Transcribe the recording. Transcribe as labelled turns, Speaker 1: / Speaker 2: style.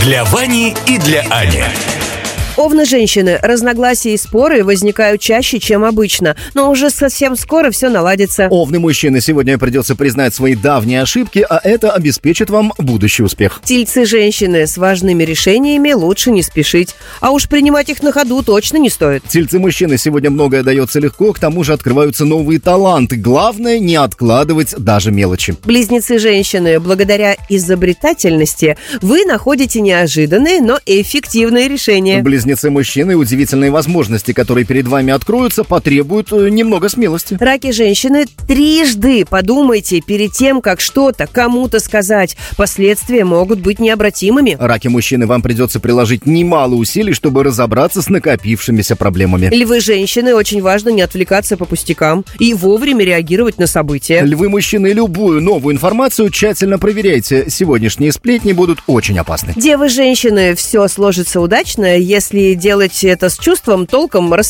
Speaker 1: Для Вани и для Ани.
Speaker 2: Овны-женщины. Разногласия и споры возникают чаще, чем обычно, но уже совсем скоро все наладится.
Speaker 3: Овны-мужчины, сегодня придется признать свои давние ошибки, а это обеспечит вам будущий успех.
Speaker 2: Тельцы-женщины. С важными решениями лучше не спешить. А уж принимать их на ходу точно не стоит.
Speaker 3: Тельцы-мужчины, сегодня многое дается легко, к тому же открываются новые таланты. Главное, не откладывать даже мелочи.
Speaker 2: Близнецы-женщины. Благодаря изобретательности вы находите неожиданные, но эффективные решения.
Speaker 3: Близнецы-мужчины, удивительные возможности, которые перед вами откроются, потребуют немного смелости.
Speaker 2: Раки-женщины. Трижды подумайте перед тем, как что-то кому-то сказать. Последствия могут быть необратимыми.
Speaker 3: Раки-мужчины, вам придется приложить немало усилий, чтобы разобраться с накопившимися проблемами.
Speaker 2: Львы-женщины. Очень важно не отвлекаться по пустякам и вовремя реагировать на события.
Speaker 3: Львы-мужчины, любую новую информацию тщательно проверяйте. Сегодняшние сплетни будут очень опасны.
Speaker 2: Девы-женщины. Все сложится удачно, если делать это с чувством, толком,